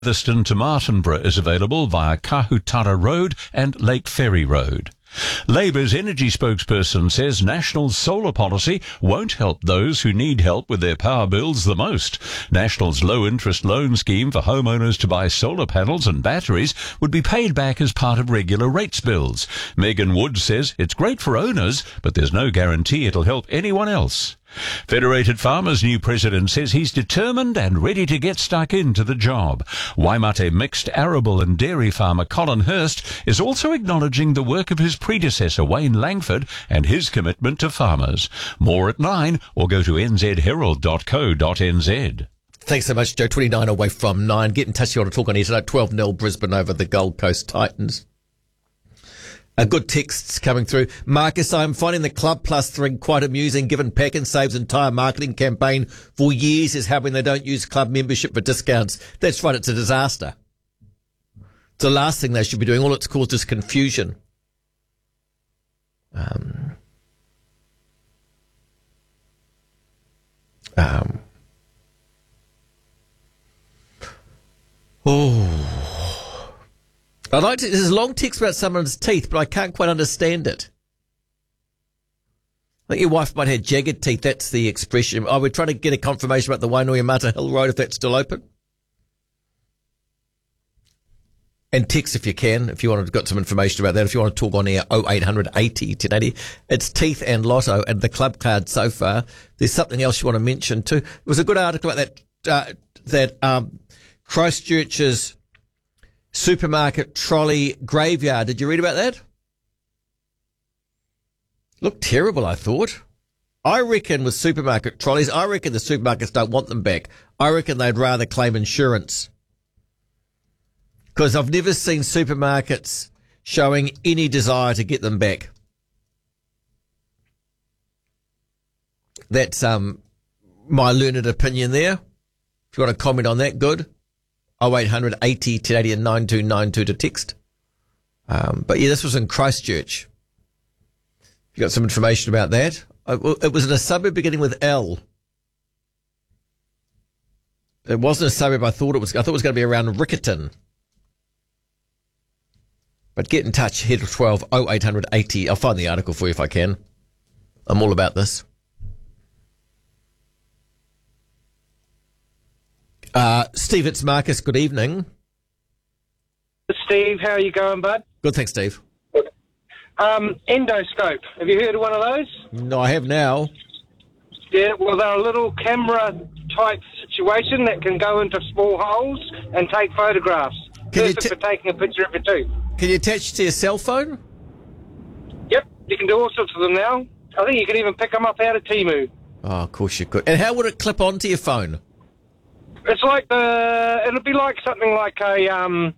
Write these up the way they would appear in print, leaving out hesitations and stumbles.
Featherston to Martinborough is available via Kahutara Road and Lake Ferry Road. Labour's energy spokesperson says National's solar policy won't help those who need help with their power bills the most. National's low-interest loan scheme for homeowners to buy solar panels and batteries would be paid back as part of regular rates bills. Megan Wood says it's great for owners, but there's no guarantee it'll help anyone else. Federated Farmers' new president says he's determined and ready to get stuck into the job. Waimate mixed arable and dairy farmer Colin Hurst is also acknowledging the work of his predecessor Wayne Langford and his commitment to farmers. More at 9 or go to nzherald.co.nz. Thanks so much, Joe. 29 away from 9. Get in touch if you want to talk on here tonight. 12-0 Brisbane over the Gold Coast Titans. Good texts coming through. Marcus, I'm finding the Club Plus thing quite amusing, given Pak'nSave's entire marketing campaign for years is helping they don't use club membership for discounts. That's right, it's a disaster. It's the last thing they should be doing. All it's caused is confusion. I'd like to. There's a long text about someone's teeth, but I can't quite understand it. I think your wife might have jagged teeth. That's the expression. We're trying to get a confirmation about the Wainuiomata Hill Road, if that's still open. And text if you can, if you want to got some information about that. If you want to talk on air, 0800 80 1080. It's teeth and lotto and the club card so far. There's something else you want to mention too. There was a good article about that Christchurch's supermarket trolley graveyard. Did you read about that? Looked terrible, I thought. I reckon with supermarket trolleys, I reckon the supermarkets don't want them back. I reckon they'd rather claim insurance. Because I've never seen supermarkets showing any desire to get them back. That's my learned opinion there. If you want to comment on that, good. 0800 80 1080 and 9292 to text. But yeah, this was in Christchurch. You got some information about that? It was in a suburb beginning with L. It wasn't a suburb I thought it was. I thought it was going to be around Riccarton. But get in touch, head of 12 0800 80. I'll find the article for you if I can. I'm all about this. Steve, it's Marcus. Good evening. Steve, how are you going, bud? Good, thanks, Steve. Endoscope. Have you heard of one of those? No, I have now. Yeah, well, they're a little camera-type situation that can go into small holes and take photographs. Perfect for taking a picture of your tooth. Can you attach to your cell phone? Yep, you can do all sorts of them now. I think you can even pick them up out of Temu. Oh, of course you could. And how would it clip onto your phone? It's like it'll be like something like a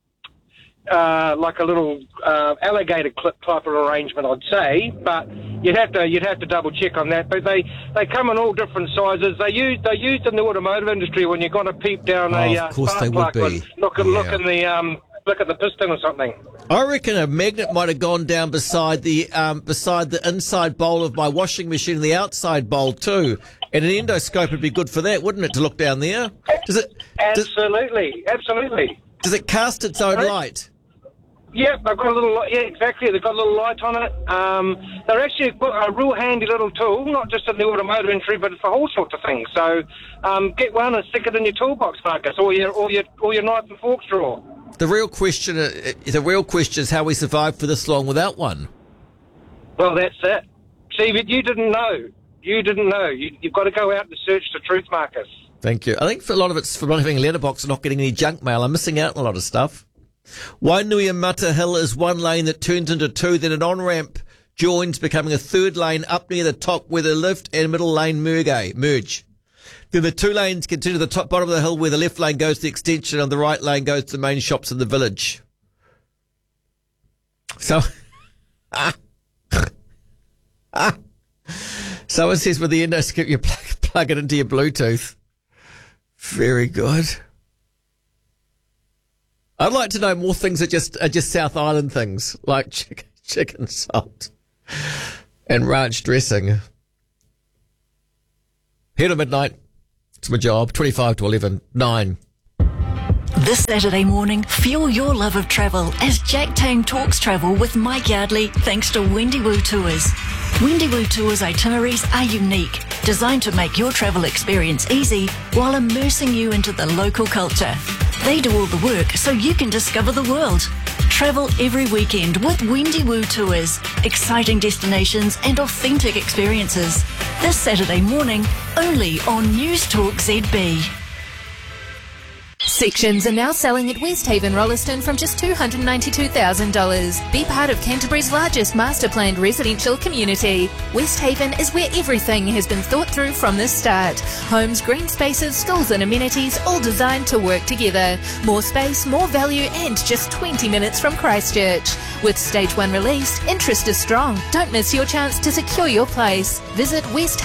little alligator clip type of arrangement, I'd say. But you'd have to double check on that. But they come in all different sizes. They're used in the automotive industry when you're going to peep down of course they would be. Look at the piston or something. I reckon a magnet might have gone down beside the inside bowl of my washing machine and the outside bowl too. And an endoscope would be good for that, wouldn't it, to look down there? Absolutely. Does it cast its own light? Yeah, they've got a little. Yeah, exactly. They've got a little light on it. They're actually a real handy little tool, not just in the automotive industry, but for all sorts of things. So, get one and stick it in your toolbox, Marcus, or your knife and forks drawer. The real question is how we survived for this long without one. Well, that's it. Steve, you didn't know. You've got to go out and search the truth, Marcus. Thank you. I think for a lot of it's from not having a letterbox and not getting any junk mail. I'm missing out on a lot of stuff. Wainuiomata Hill is one lane that turns into two, then an on-ramp joins, becoming a third lane up near the top where the lift and middle lane merge. Then the two lanes continue to the top bottom of the hill where the left lane goes to the extension and the right lane goes to the main shops in the village. So, someone says with the endoscope you plug it into your Bluetooth. Very good. I'd like to know more things that are just South Island things, like chicken salt and ranch dressing. Here to midnight. It's my job. 25 to 11. 9. This Saturday morning, fuel your love of travel as Jack Tang talks travel with Mike Yardley thanks to Windywoo Tours. Windywoo Tours itineraries are unique, designed to make your travel experience easy while immersing you into the local culture. They do all the work so you can discover the world. Travel every weekend with Windywoo Tours. Exciting destinations and authentic experiences. This Saturday morning, only on News Talk ZB. Sections are now selling at Westhaven Rolleston from just $292,000. Be part of Canterbury's largest master planned residential community. Westhaven is where everything has been thought through from the start. Homes, green spaces, schools and amenities all designed to work together. More space, more value and just 20 minutes from Christchurch. With Stage 1 released, interest is strong. Don't miss your chance to secure your place. Visit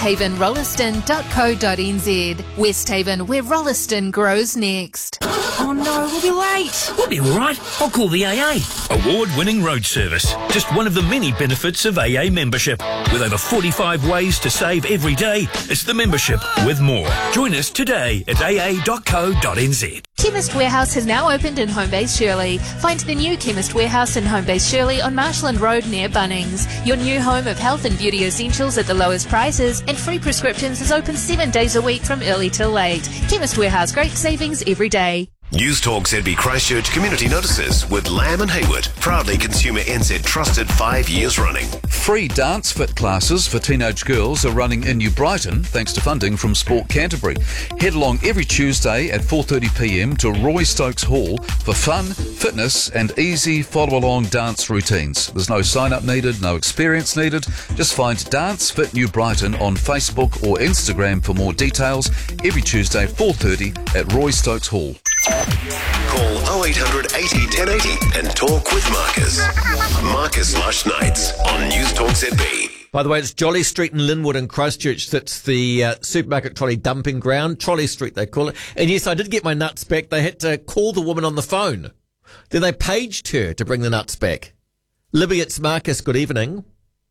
westhavenrolleston.co.nz. Westhaven, where Rolleston grows next. Oh no, we'll be late. We'll be alright. I'll call the AA. Award-winning road service. Just one of the many benefits of AA membership. With over 45 ways to save every day, it's the membership with more. Join us today at aa.co.nz. Chemist Warehouse has now opened in Homebase Shirley. Find the new Chemist Warehouse in Homebase Shirley on Marshland Road near Bunnings. Your new home of health and beauty essentials at the lowest prices, and free prescriptions is open 7 days a week from early till late. Chemist Warehouse, great savings every day. News Talk ZB Christchurch Community Notices with Lamb and Hayward, proudly Consumer NZ trusted 5 years running. Free dance fit classes for teenage girls are running in New Brighton thanks to funding from Sport Canterbury. Head along every Tuesday at 4:30pm to Roy Stokes Hall for fun, fitness and easy follow-along dance routines. There's no sign-up needed, no experience needed. Just find Dance Fit New Brighton on Facebook or Instagram for more details. Every Tuesday 4:30 at Roy Stokes Hall. Call 0800 80 1080 and talk with Marcus. Marcus Lush Nights on News Talk ZB. By the way, it's Jolly Street in Linwood in Christchurch. That's the supermarket trolley dumping ground. Trolley Street, they call it. And yes, I did get my nuts back. They had to call the woman on the phone. Then they paged her to bring the nuts back. Libby, it's Marcus. Good evening.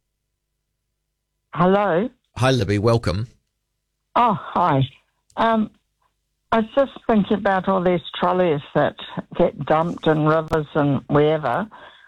Hello. Hi, Libby. Welcome. Oh, hi. I was just thinking about all these trolleys that get dumped in rivers and wherever.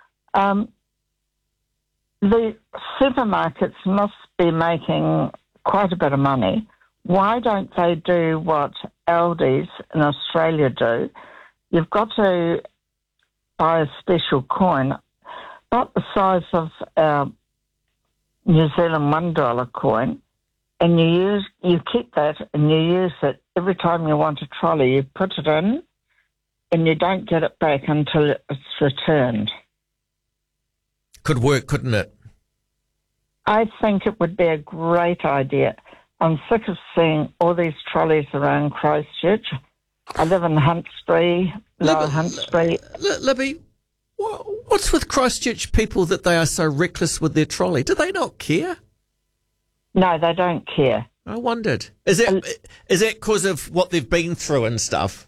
The supermarkets must be making quite a bit of money. Why don't they do what Aldi's in Australia do? You've got to buy a special coin, not the size of our New Zealand $1 coin, and you keep that and you use it every time you want a trolley. You put it in and you don't get it back until it's returned. Could work, couldn't it? I think it would be a great idea. I'm sick of seeing all these trolleys around Christchurch. I live in Hunt Street, Lower Hunt Street. Libby, what's with Christchurch people that they are so reckless with their trolley? Do they not care? No, they don't care. I wondered. Is that because of what they've been through and stuff?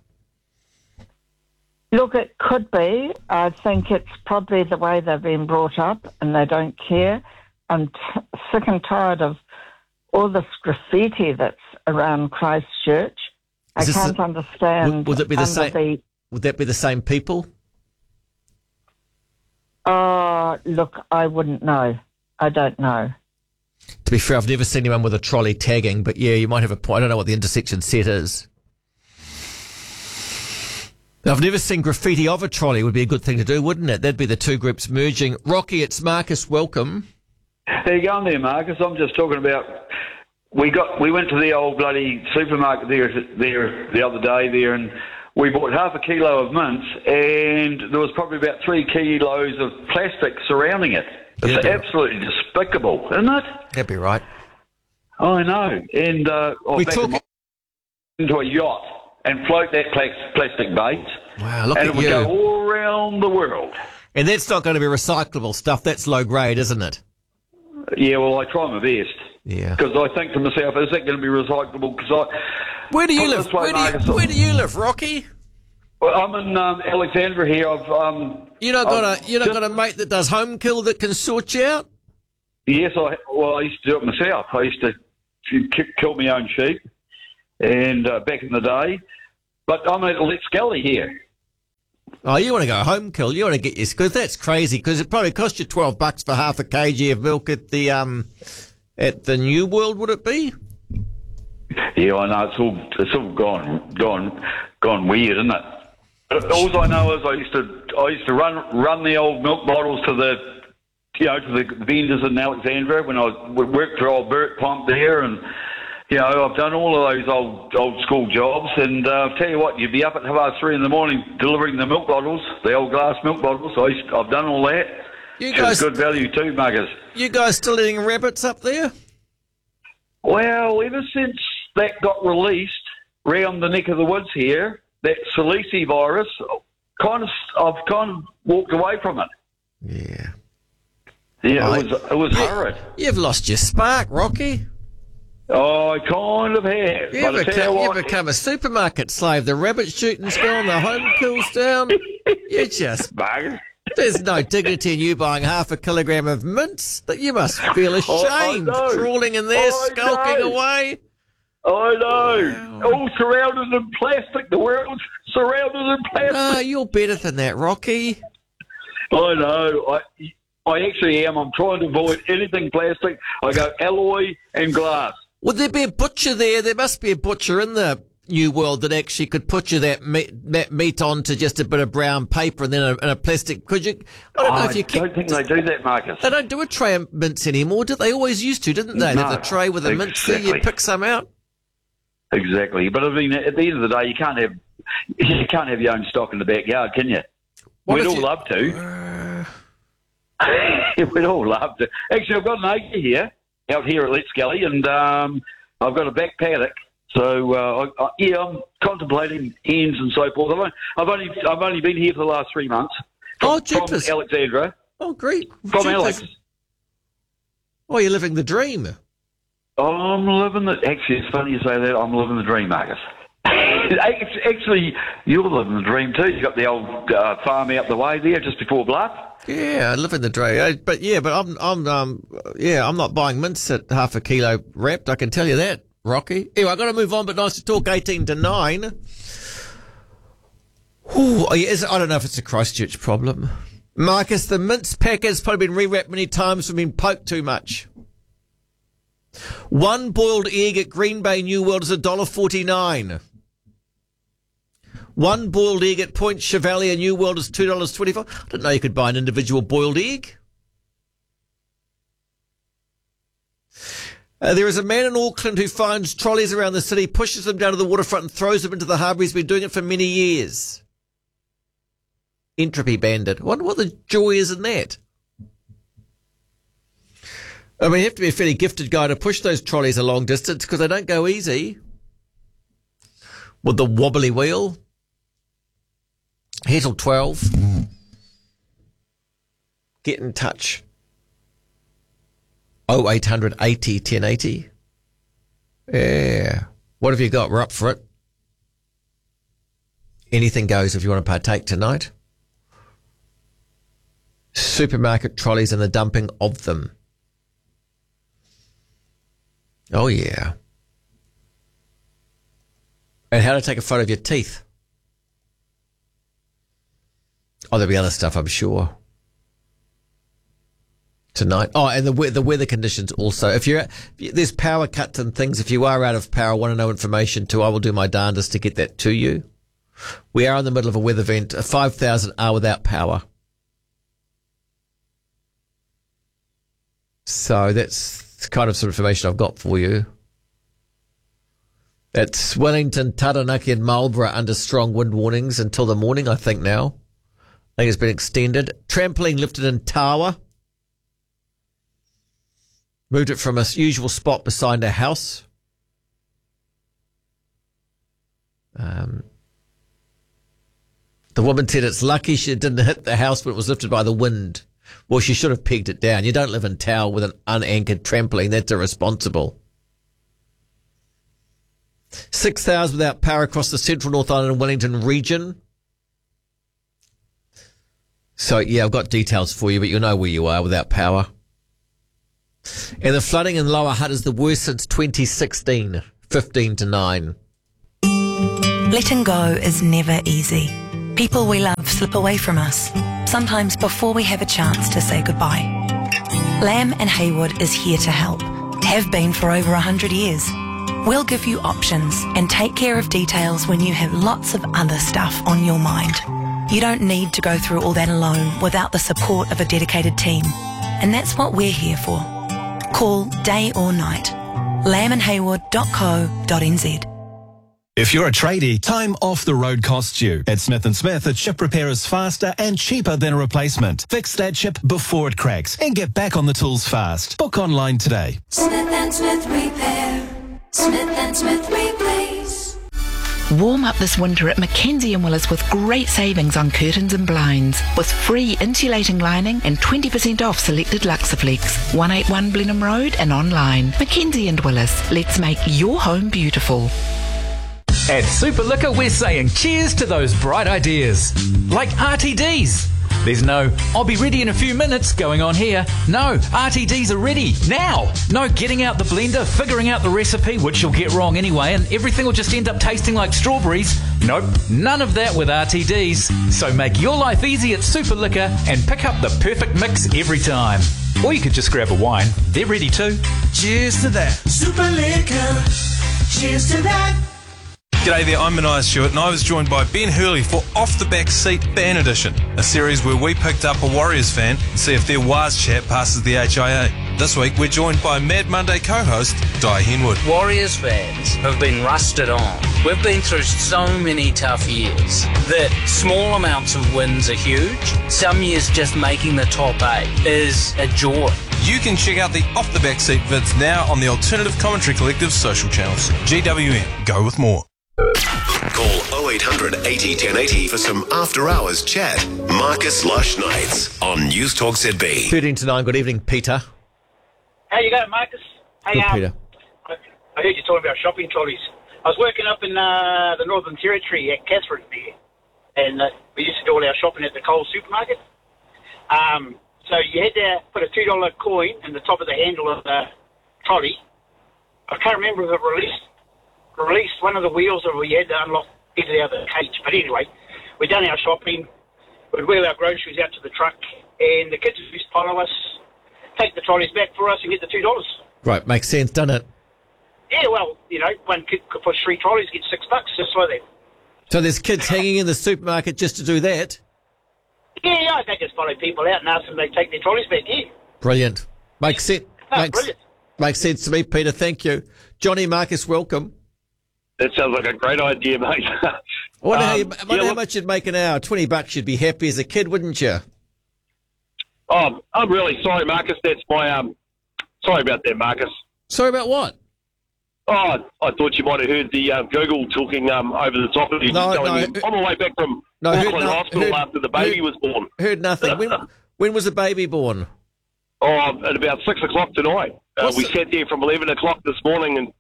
Look, it could be. I think it's probably the way they've been brought up and they don't care. I'm sick and tired of all this graffiti that's around Christchurch. I can't understand. Would it be the same? Would that be the same people? Oh, look, I wouldn't know. I don't know. To be fair, I've never seen anyone with a trolley tagging, but yeah, you might have a point. I don't know what the intersection set is. I've never seen graffiti of a trolley. Would be a good thing to do, wouldn't it? That'd be the two groups merging. Rocky, it's Marcus. Welcome. How you going there, Marcus? I'm just talking about we went to the old bloody supermarket there the other day there, and we bought half a kilo of mince, and there was probably about 3 kilos of plastic surrounding it. It's absolutely despicable, isn't it? That'd be right. I know. And we took into a yacht and float that plastic bait. Wow, look and at it would you. go all around the world. And that's not going to be recyclable stuff. That's low grade, isn't it? Yeah, well, I try my best. Yeah. Because I think to myself, is that going to be recyclable? Where do you live? Where do you live, Rocky? Well, I'm in Alexandra here. You not got a mate that does home kill that can sort you out? Yes, I used to do it myself. I used to kill my own sheep, and back in the day. But I'm at Let's Gully here, Oh, you want to go home, Kill. You want to get your... Because that's crazy, because it probably cost you $12 for half a kg of milk at the New World, would it be? Yeah, I know. It's all gone weird, isn't it? All I know is I used to run the old milk bottles to the vendors in Alexandria when I worked for old Bert Pump there, and I've done all of those old school jobs. And I'll tell you what, you'd be up at 3:30 in the morning delivering the milk bottles, the old glass milk bottles. I've done all that. You guys, good value too, muggers. You guys still eating rabbits up there? Well, ever since that got released round the neck of the woods here, that Salisi virus, I've kind of walked away from it. Yeah. Yeah, it was horrid. You've lost your spark, Rocky. Oh, I kind of have. You've become a supermarket slave. The rabbit shooting's gone, the home cool's down. You just... Bugger. There's no dignity in you buying half a kilogram of mince. That you must feel ashamed, crawling in there, skulking away. I know. Wow. All surrounded in plastic. The world's surrounded in plastic. No, you're better than that, Rocky. I know. I actually am. I'm trying to avoid anything plastic. I go alloy and glass. Would there be a butcher there? There must be a butcher in the New World that actually could put you that meat onto just a bit of brown paper and then in a plastic. Could you? I don't think they do that, Marcus. They don't do a tray of mince anymore, did they? Always used to, didn't they? No, there's a tray with a mince there. You pick some out. Exactly, but I mean, at the end of the day, you can't have your own stock in the backyard, can you? We'd all love to. We'd all love to. Actually, I've got an acre here, out here at Let's Gully, and I've got a back paddock. So I'm contemplating hens and so forth. I've only been here for the last 3 months. From Alexandra. Oh, great! From Alex. Oh, you're living the dream. I'm living the... Actually, it's funny you say that. I'm living the dream, Marcus. Actually, you're living the dream too. You've got the old farm out the way there, just before Bluff. Yeah, I live in the dream. But I'm not buying mince at half a kilo wrapped. I can tell you that, Rocky. Anyway, I've got to move on, but nice to talk 18 to 9. Ooh, I don't know if it's a Christchurch problem. Marcus, the mince packet's probably been rewrapped many times from being poked too much. One boiled egg at Green Bay New World is $1.49. One boiled egg at Point Chevalier New World is $2.25. I didn't know you could buy an individual boiled egg. There is a man in Auckland who finds trolleys around the city, pushes them down to the waterfront and throws them into the harbour. He's been doing it for many years. Entropy bandit. I wonder what the joy is in that. I mean, you have to be a fairly gifted guy to push those trolleys a long distance because they don't go easy. With the wobbly wheel. Hetel 12. Get in touch. 0800 80 1080. Yeah. What have you got? We're up for it. Anything goes if you want to partake tonight. Supermarket trolleys and the dumping of them. Oh, yeah. And how to take a photo of your teeth. Oh, there'll be other stuff, I'm sure. Tonight. Oh, and the weather conditions also. If there's power cuts and things, if you are out of power, want to know information too, I will do my darndest to get that to you. We are in the middle of a weather event. 5,000 are without power. So that's the kind of information I've got for you. It's Wellington, Taranaki and Marlborough under strong wind warnings until the morning, I think now. I think it's been extended. Trampoline lifted in Tawa. Moved it from a usual spot beside a house. The woman said it's lucky she didn't hit the house when it was lifted by the wind. Well, she should have pegged it down. You don't live in Tawa with an unanchored trampoline. That's irresponsible. 6,000 without power across the central North Island and Wellington region. So, yeah, I've got details for you, but you'll know where you are without power. And the flooding in Lower Hutt is the worst since 2016, 15 to 9. Letting go is never easy. People we love slip away from us, sometimes before we have a chance to say goodbye. Lamb and Haywood is here to help, have been for over 100 years. We'll give you options and take care of details when you have lots of other stuff on your mind. You don't need to go through all that alone without the support of a dedicated team. And that's what we're here for. Call day or night. lambandhaywood.co.nz. If you're a tradie, time off the road costs you. At Smith & Smith, a chip repair is faster and cheaper than a replacement. Fix that chip before it cracks and get back on the tools fast. Book online today. Smith & Smith Repair. Smith & Smith Replace. Warm up this winter at Mackenzie & Willis with great savings on curtains and blinds, with free insulating lining and 20% off selected Luxaflex. 181 Blenheim Road and online. Mackenzie & Willis. Let's make your home beautiful. At Super Liquor, we're saying cheers to those bright ideas. Like RTDs. There's no, I'll be ready in a few minutes going on here. No, RTDs are ready now. No getting out the blender, figuring out the recipe, which you'll get wrong anyway, and everything will just end up tasting like strawberries. Nope, none of that with RTDs. So make your life easy at Super Liquor and pick up the perfect mix every time. Or you could just grab a wine. They're ready too. Cheers to that. Super Liquor. Cheers to that. G'day there, I'm Mania Stewart and I was joined by Ben Hurley for Off the Back Seat Fan Edition, a series where we picked up a Warriors fan and see if their Waz chat passes the HIA. This week we're joined by Mad Monday co-host Di Henwood. Warriors fans have been rusted on. We've been through so many tough years that small amounts of wins are huge. Some years just making the top 8 is a joy. You can check out the Off the Back Seat vids now on the Alternative Commentary Collective social channels. GWN, go with more. Call 0800 80 1080 for some after-hours chat. Marcus Lush Nights on News Talk ZB. 13 to 9, good evening, Peter. How you going, Marcus? Hey, Good, Peter. I heard you talking about shopping trolleys. I was working up in the Northern Territory at Catherine there, and we used to do all our shopping at the Coles supermarket. So you had to put a $2 coin in the top of the handle of the trolley. I can't remember if it released one of the wheels, or we had to unlock either the other cage. But anyway, we'd done our shopping, we'd wheel our groceries out to the truck, and the kids used to follow us, take the trolleys back for us and get the $2. Right, makes sense, doesn't it? Yeah, well, you know, one kid could push 3 trolleys, get $6, just like that. So there's kids hanging in the supermarket just to do that? Yeah, they just follow people out and ask them they take their trolleys back, yeah. Brilliant. Makes sense. Brilliant. Makes sense to me, Peter, thank you. Johnny, Marcus, welcome. That sounds like a great idea, mate. I wonder, how much you'd make an hour. $20 you'd be happy as a kid, wouldn't you? Oh, I'm really sorry, Marcus. That's my sorry about that, Marcus. Sorry about what? Oh, I thought you might have heard the Google talking over the top of you. No, telling no. you, on my way back from Auckland Hospital after the baby was born. Heard nothing. When was the baby born? Oh, at about 6 o'clock tonight. We sat there from 11 o'clock this morning and...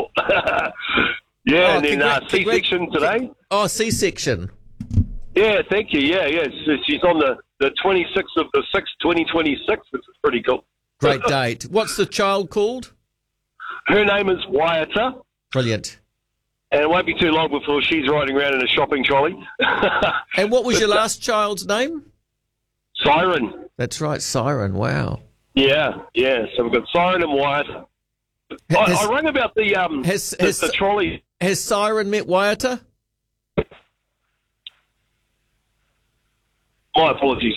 Yeah, and then C-section today. Oh, C-section. Yeah, thank you. Yeah. So she's on the 26th of the 6th, 2026, which is pretty cool. Great date. What's the child called? Her name is Waiata. Brilliant. And it won't be too long before she's riding around in a shopping trolley. And what was your last child's name? Siren. That's right, Siren. Wow. Yeah. So we've got Siren and Waiata. I rang about the trolley. Has Siren met Waiata? My apologies.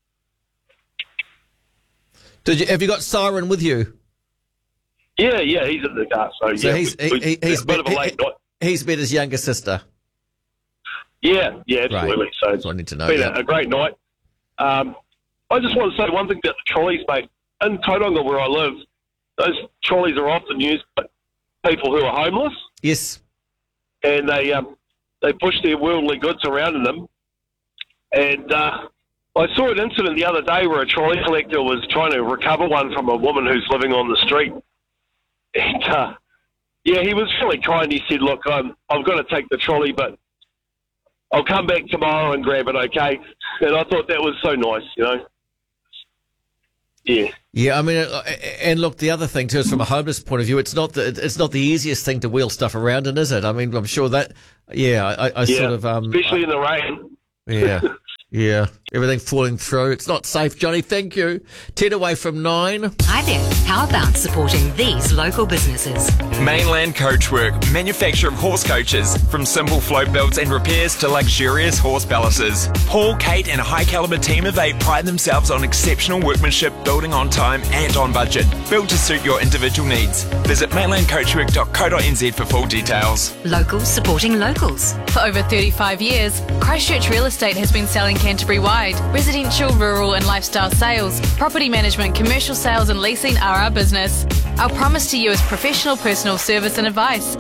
Have you got Siren with you? Yeah, he's in the car. So yeah, he's a bit of a late night. He's met his younger sister. Yeah, absolutely. Right. So that's what I need to know. It's been a great night. I just want to say one thing about the trolleys, mate. In Tauranga, where I live, those trolleys are often used by people who are homeless. Yes. And they push their worldly goods around in them. And I saw an incident the other day where a trolley collector was trying to recover one from a woman who's living on the street. And, he was really kind. He said, look, I've got to take the trolley, but I'll come back tomorrow and grab it, okay? And I thought that was so nice, you know. Yeah. Yeah, I mean, and look, the other thing too is from a homeless point of view, it's not the easiest thing to wheel stuff around in, is it? I mean, I'm sure that. Yeah, I sort of. Especially in the rain. Yeah. Yeah, everything falling through. It's not safe, Johnny. Thank you. 10 away from 9. Hi there. How about supporting these local businesses? Mainland Coachwork, manufacturer of horse coaches, from simple float builds and repairs to luxurious horse palaces. Paul, Kate and a high calibre team of 8 pride themselves on exceptional workmanship, building on time and on budget. Built to suit your individual needs. Visit mainlandcoachwork.co.nz for full details. Locals supporting locals. For over 35 years, Christchurch Real Estate has been selling Canterbury-wide. Residential, rural and lifestyle sales, property management, commercial sales and leasing are our business. Our promise to you is professional personal service and advice.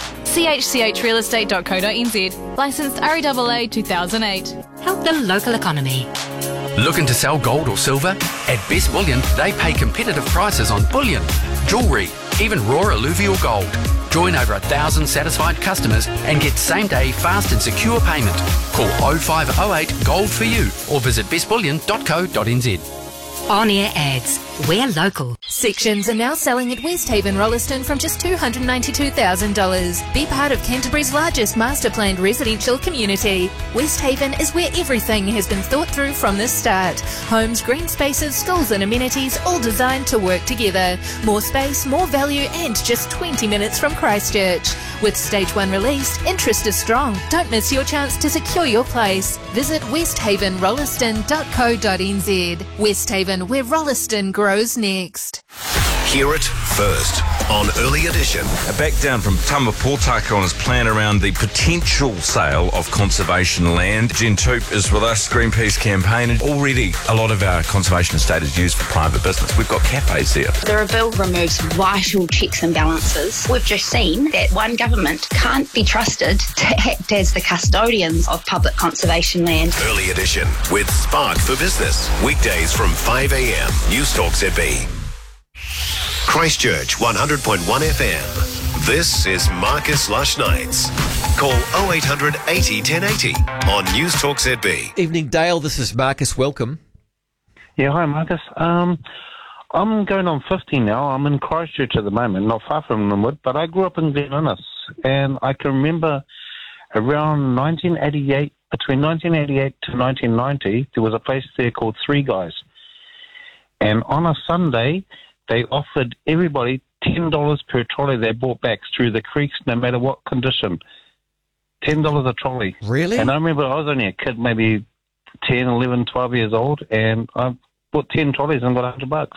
chchrealestate.co.nz. Licensed REAA 2008. Help the local economy. Looking to sell gold or silver? At Best Bullion, they pay competitive prices on bullion, jewellery, even raw alluvial gold. Join over 1,000 satisfied customers and get same-day fast and secure payment. Call 0508 GOLD for you or visit bestbullion.co.nz. On-air ads. We're local. Sections are now selling at Westhaven Rolleston from just $292,000. Be part of Canterbury's largest master-planned residential community. Westhaven is where everything has been thought through from the start. Homes, green spaces, schools and amenities, all designed to work together. More space, more value and just 20 minutes from Christchurch. With Stage 1 released, interest is strong. Don't miss your chance to secure your place. Visit westhavenrolleston.co.nz. Westhaven, where Rolleston grows next. Hear it first on Early Edition. Back down from Tama Pōtake on his plan around the potential sale of conservation land. Jen Toop is with us, Greenpeace campaign. And already a lot of our conservation estate is used for private business. We've got cafes there. The bill removes vital checks and balances. We've just seen that one government can't be trusted to act as the custodians of public conservation land. Early Edition with Spark for Business. Weekdays from 5 a.m. News Talk ZB. Christchurch 100.1 FM. This is Marcus Lush Nights. Call 0800 80 1080 on News Talk ZB. Evening, Dale. This is Marcus. Welcome. Yeah, hi, Marcus. I'm going on 50 now. I'm in Christchurch at the moment, not far from Linwood, but I grew up in Glen Innes, and I can remember around 1988, between 1988 to 1990, there was a place there called Three Guys. And on a Sunday, they offered everybody $10 per trolley they brought back through the creeks, no matter what condition. $10 a trolley. Really? And I remember I was only a kid, maybe 10, 11, 12 years old, and I bought 10 trolleys and got $100.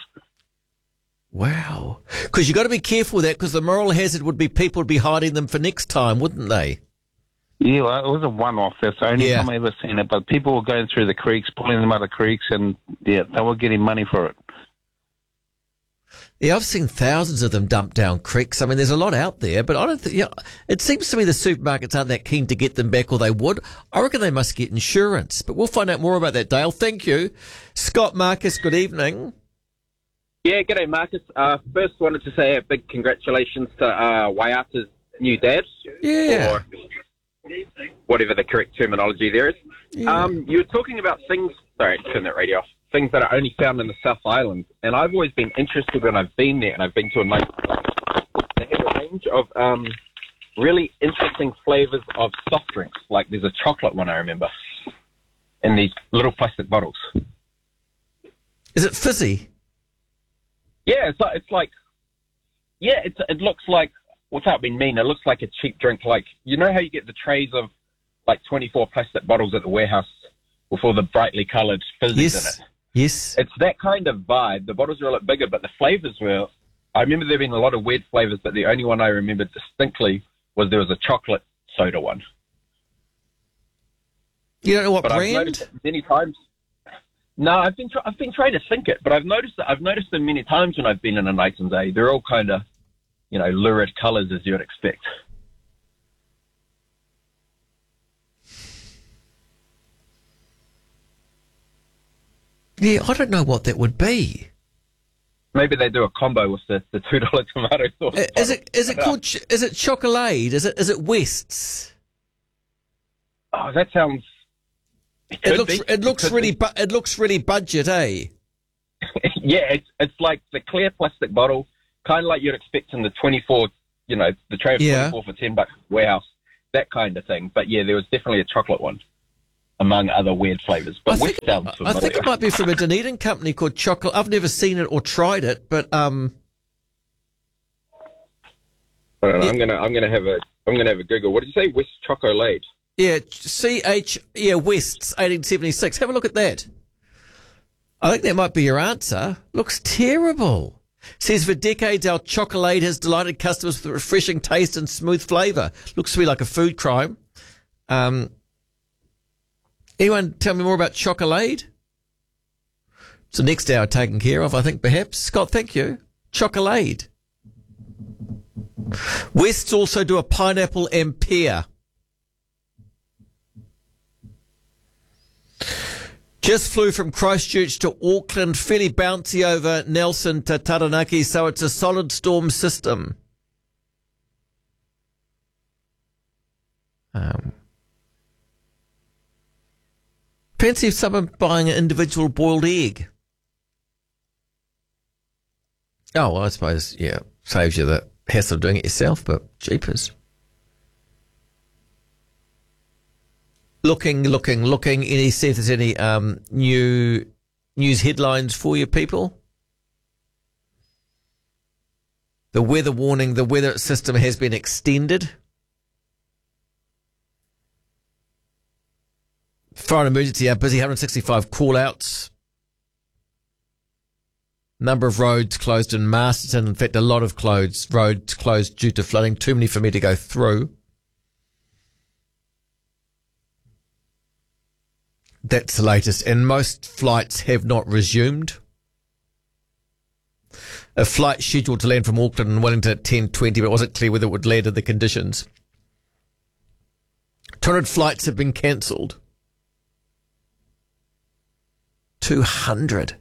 Wow. Because you've got to be careful with that, because the moral hazard would be people would be hiding them for next time, wouldn't they? Yeah, well, it was a one-off. That's the only time I've ever seen it. But people were going through the creeks, pulling them out of creeks, and yeah, they were getting money for it. Yeah, I've seen thousands of them dumped down creeks. I mean, there's a lot out there, but I don't think, it seems to me the supermarkets aren't that keen to get them back, or they would. I reckon they must get insurance, but we'll find out more about that, Dale. Thank you. Scott, Marcus, good evening. Yeah, g'day, Marcus. First wanted to say a big congratulations to Waiata's new dad. Yeah. Or whatever the correct terminology there is. Yeah. You were talking about things, sorry, turn that radio off, things that are only found in the South Island. And I've always been interested when I've been there, and I've been to a nice, they have a range of really interesting flavours of soft drinks. Like there's a chocolate one I remember in these little plastic bottles. Is it fizzy? Yeah, it looks like, without being mean, it looks like a cheap drink. Like, you know how you get the trays of like 24 plastic bottles at the warehouse with all the brightly coloured fizzies in it? Yes. It's that kind of vibe. The bottles are a lot bigger, but the flavours were, I remember there being a lot of weird flavours, but the only one I remember distinctly was there was a chocolate soda one. You don't know what but brand? I've noticed it many times. No, I've been trying to think it, but I've noticed them many times when I've been in a night and day. They're all kind of, lurid colours as you would expect. Yeah, I don't know what that would be. Maybe they do a combo with the $2 tomato sauce. Is it Chocolade? Is it West's? Oh, that sounds. It looks really budget, eh? Yeah, it's like the clear plastic bottle, kind of like you'd expect in the 24, the tray of 24 for $10 warehouse, that kind of thing. But yeah, there was definitely a chocolate one. among other weird flavours. But West sounds familiar. I think it might be from a Dunedin company called Chocolate. I've never seen it or tried it, but I don't know, I'm gonna have a Google. What did you say? West Chocolate. Yeah, West's 1876. Have a look at that. I think that might be your answer. Looks terrible. Says for decades our chocolate has delighted customers with a refreshing taste and smooth flavour. Looks to me like a food crime. Anyone tell me more about chocolate? It's the next hour taken care of, I think, perhaps. Scott, thank you. Chocolate. Wests also do a pineapple and pear. Just flew from Christchurch to Auckland, fairly bouncy over Nelson to Taranaki, so it's a solid storm system. Fancy someone buying an individual boiled egg. Oh, well, I suppose, yeah, saves you the hassle of doing it yourself, but jeepers. Looking. Any see if there's any new news headlines for you people. The weather warning, the weather system has been extended. Fire and emergency are busy, 165 call-outs. Number of roads closed in Masterton. In fact, a lot of roads closed due to flooding. Too many for me to go through. That's the latest. And most flights have not resumed. A flight scheduled to land from Auckland and Wellington at 10:20, but it wasn't clear whether it would land in the conditions. 200 flights have been cancelled. 200.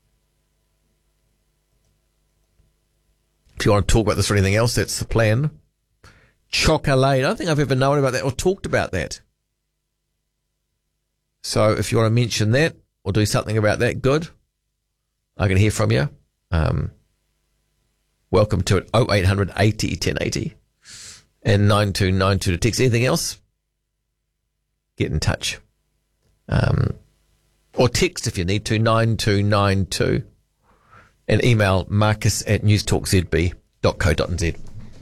If you want to talk about this or anything else, that's the plan. Chocolate. I don't think I've ever known about that or talked about that. So if you want to mention that or do something about that, good. I can hear from you. Welcome to it. 0800 80 1080 and 9292 to text. Anything else? Get in touch. Or text if you need to, 9292. And email marcus@newstalkzb.co.nz.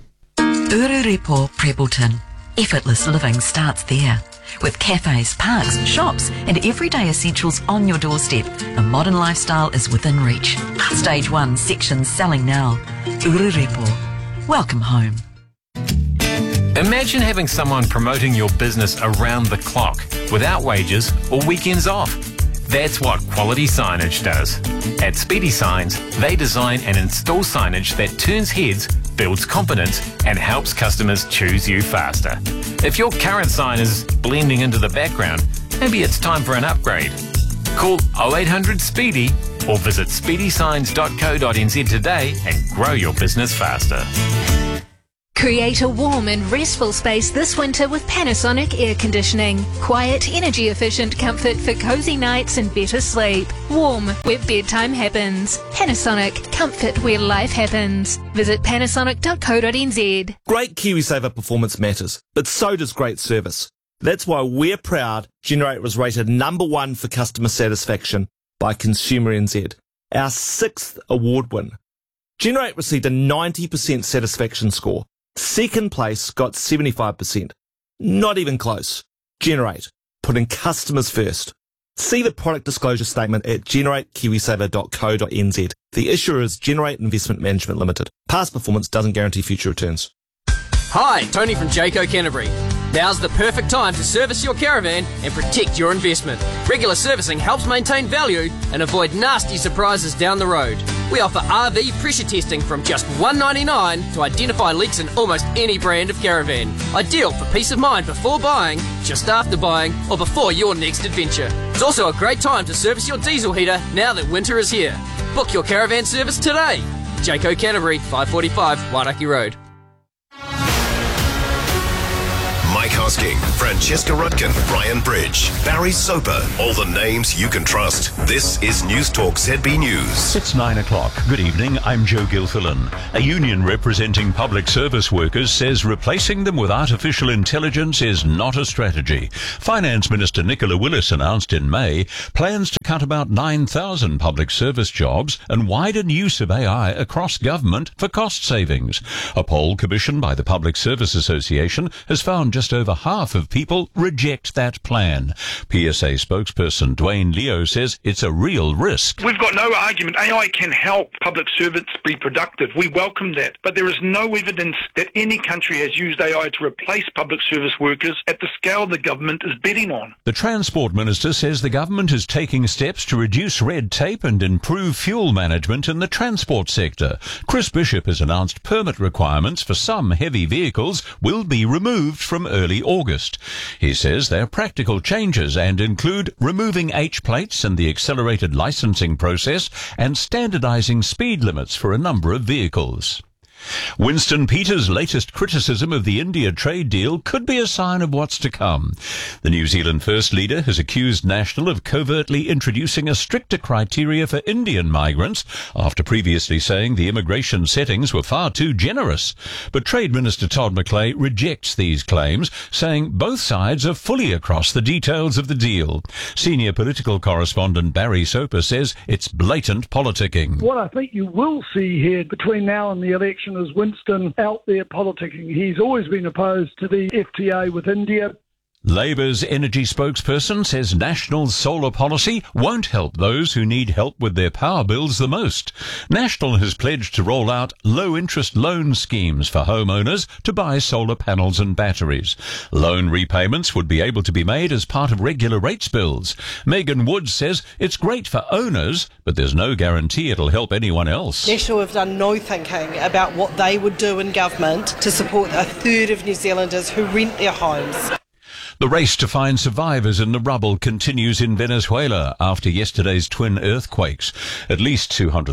Ururepo Prebleton. Effortless living starts there. With cafes, parks, shops, and everyday essentials on your doorstep, a modern lifestyle is within reach. Stage 1 sections selling now. Ururepo. Welcome home. Imagine having someone promoting your business around the clock, without wages or weekends off. That's what Quality Signage does. At Speedy Signs, they design and install signage that turns heads, builds confidence, and helps customers choose you faster. If your current sign is blending into the background, maybe it's time for an upgrade. Call 0800 Speedy or visit speedysigns.co.nz today and grow your business faster. Create a warm and restful space this winter with Panasonic air conditioning. Quiet, energy efficient comfort for cozy nights and better sleep. Warm where bedtime happens. Panasonic, comfort where life happens. Visit panasonic.co.nz. Great KiwiSaver performance matters, but so does great service. That's why we're proud Generate was rated #1 for customer satisfaction by Consumer NZ, our 6th award win. Generate received a 90% satisfaction score. Second place got 75%. Not even close. Generate, putting customers first. See the product disclosure statement at generatekiwisaver.co.nz. The issuer is Generate Investment Management Limited. Past performance doesn't guarantee future returns. Hi, Tony from Jayco Canterbury. Now's the perfect time to service your caravan and protect your investment. Regular servicing helps maintain value and avoid nasty surprises down the road. We offer RV pressure testing from just $1.99 to identify leaks in almost any brand of caravan. Ideal for peace of mind before buying, just after buying, or before your next adventure. It's also a great time to service your diesel heater now that winter is here. Book your caravan service today. Jayco Canterbury, 545 Wairaki Road. Mike asking. Francesca Rudkin, Brian Bridge, Barry Soper, all the names you can trust. This is News Talk ZB News. It's 9 o'clock. Good evening, I'm Joe Gilfillan. A union representing public service workers says replacing them with artificial intelligence is not a strategy. Finance Minister Nicola Willis announced in May plans to cut about 9,000 public service jobs and widen use of AI across government for cost savings. A poll commissioned by the Public Service Association has found just over half of people reject that plan. PSA spokesperson Dwayne Leo says it's a real risk. We've got no argument. AI can help public servants be productive. We welcome that. But there is no evidence that any country has used AI to replace public service workers at the scale the government is betting on. The Transport Minister says the government is taking steps to reduce red tape and improve fuel management in the transport sector. Chris Bishop has announced permit requirements for some heavy vehicles will be removed from early August. He says they're practical changes and include removing H-plates and the accelerated licensing process and standardising speed limits for a number of vehicles. Winston Peters' latest criticism of the India trade deal could be a sign of what's to come. The New Zealand First Leader has accused National of covertly introducing a stricter criteria for Indian migrants after previously saying the immigration settings were far too generous. But Trade Minister Todd McClay rejects these claims, saying both sides are fully across the details of the deal. Senior political correspondent Barry Soper says it's blatant politicking. What I think you will see here between now and the election is Winston out there politicking. He's always been opposed to the FTA with India. Labour's energy spokesperson says National's solar policy won't help those who need help with their power bills the most. National has pledged to roll out low-interest loan schemes for homeowners to buy solar panels and batteries. Loan repayments would be able to be made as part of regular rates bills. Megan Woods says it's great for owners, but there's no guarantee it'll help anyone else. National have done no thinking about what they would do in government to support a third of New Zealanders who rent their homes. The race to find survivors in the rubble continues in Venezuela after yesterday's twin earthquakes. At least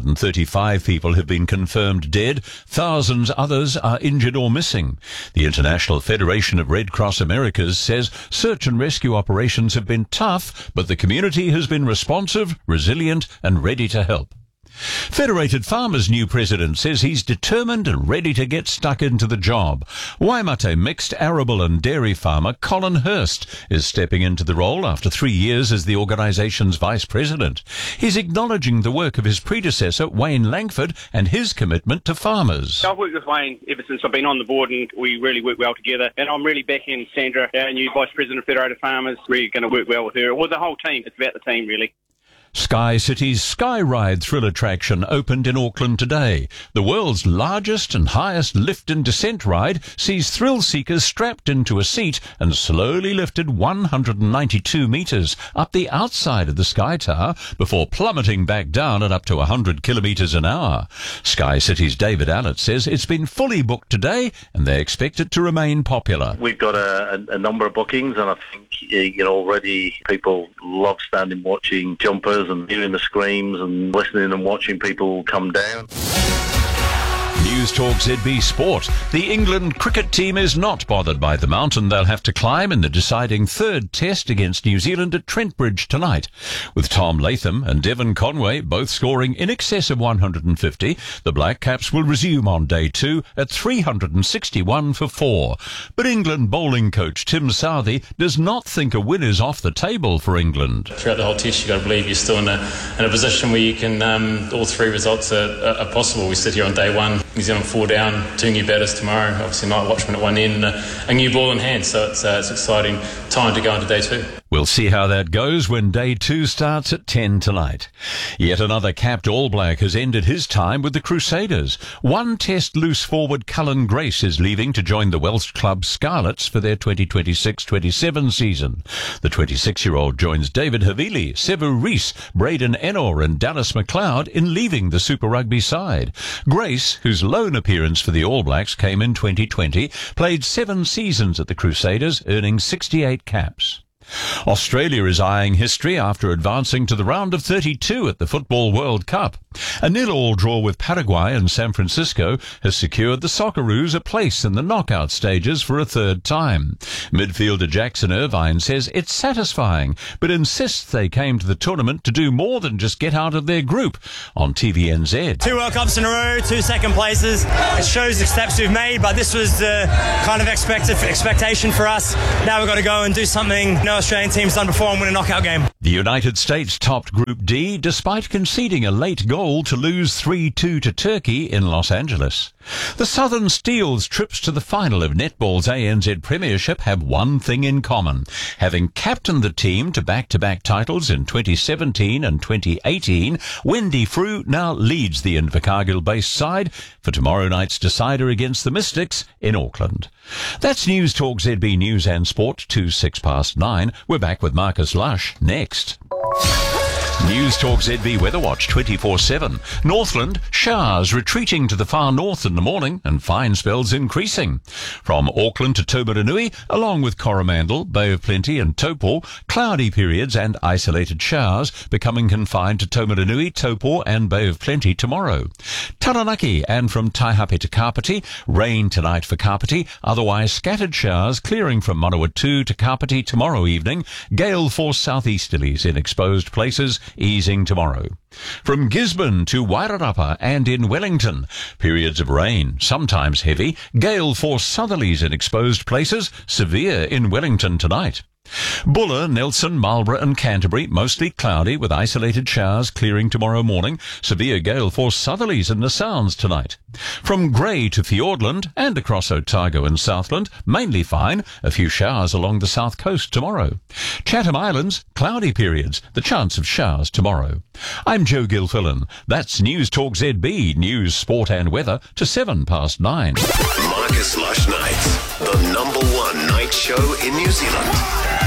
235 people have been confirmed dead. Thousands others are injured or missing. The International Federation of Red Cross Americas says search and rescue operations have been tough, but the community has been responsive, resilient and ready to help. Federated Farmers' new president says he's determined and ready to get stuck into the job. Waimate mixed arable and dairy farmer Colin Hurst is stepping into the role after 3 years as the organisation's vice president. He's acknowledging the work of his predecessor, Wayne Langford, and his commitment to farmers. I've worked with Wayne ever since I've been on the board, and we really work well together. And I'm really backing Sandra, our new vice president of Federated Farmers. We're going to work well with her. Well, the whole team. It's about the team, really. Sky City's Sky Ride thrill attraction opened in Auckland today. The world's largest and highest lift and descent ride sees thrill seekers strapped into a seat and slowly lifted 192 metres up the outside of the Sky Tower before plummeting back down at up to 100 kilometres an hour. Sky City's David Allett says it's been fully booked today and they expect it to remain popular. We've got a number of bookings, and I think already people love standing watching jumpers and hearing the screams and listening and watching people come down. News Talk ZB Sport. The England cricket team is not bothered by the mountain they'll have to climb in the deciding third test against New Zealand at Trent Bridge tonight. With Tom Latham and Devon Conway both scoring in excess of 150, the Black Caps will resume on day 2 at 361 for 4. But England bowling coach Tim Southey does not think a win is off the table for England. Throughout the whole test, you've got to believe you're still in a position where you can, all three results are possible. We sit here on day 1. New Zealand 4 down, 2 new batters tomorrow, obviously Night Watchman at one end, a new ball in hand, so it's exciting time to go into day 2. We'll see how that goes when day 2 starts at 10 tonight. Yet another capped All Black has ended his time with the Crusaders. One test loose forward Cullen Grace is leaving to join the Welsh club Scarlets for their 2026-27 season. The 26-year-old joins David Havili, Sevu Reece, Braden Ennor and Dallas McLeod in leaving the Super Rugby side. Grace, whose lone appearance for the All Blacks came in 2020, played 7 seasons at the Crusaders, earning 68 caps. Australia is eyeing history after advancing to the round of 32 at the Football World Cup. A 0-0 draw with Paraguay in San Francisco has secured the Socceroos a place in the knockout stages for a third time. Midfielder Jackson Irvine says it's satisfying, but insists they came to the tournament to do more than just get out of their group. On TVNZ. 2 World Cups in a row, 2 second places. It shows the steps we've made, but this was the kind of expectation for us. Now we've got to go and do something no Australian team's done before and win a knockout game. The United States topped Group D despite conceding a late goal to lose 3-2 to Turkey in Los Angeles. The Southern Steel's trips to the final of netball's ANZ Premiership have one thing in common. Having captained the team to back-to-back titles in 2017 and 2018, Wendy Frew now leads the Invercargill-based side for tomorrow night's decider against the Mystics in Auckland. That's News Talk ZB News and Sport, 9:06. We're back with Marcus Lush next. News Talk ZB Weather Watch 24/7. Northland, showers retreating to the far north in the morning and fine spells increasing. From Auckland to Taumarunui, along with Coromandel, Bay of Plenty and Taupo, cloudy periods and isolated showers becoming confined to Taumarunui, Taupo and Bay of Plenty tomorrow. Taranaki and from Taihape to Kapiti, rain tonight for Kapiti, otherwise scattered showers clearing from Manawatu to Kapiti tomorrow evening, gale force southeasterlies in exposed places, easing tomorrow. From Gisborne to Wairarapa and in Wellington, periods of rain, sometimes heavy, gale force southerlies in exposed places, severe in Wellington tonight. Buller, Nelson, Marlborough and Canterbury, mostly cloudy with isolated showers clearing tomorrow morning, severe gale force southerlies in the Sounds tonight. From Grey to Fiordland and across Otago and Southland, mainly fine, a few showers along the south coast tomorrow. Chatham Islands, cloudy periods, the chance of showers tomorrow. I'm Joe Gilfillan. That's News Talk ZB, news, sport and weather to 9:07. Marcus Lush Nights, the #1 night show in New Zealand.